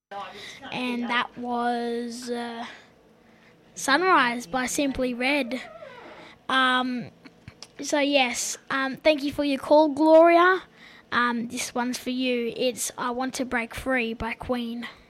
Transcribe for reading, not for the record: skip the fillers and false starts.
and that was Sunrise by Simply Red. So yes, thank you for your call, Gloria. This one's for you. It's I Want to Break Free by Queen.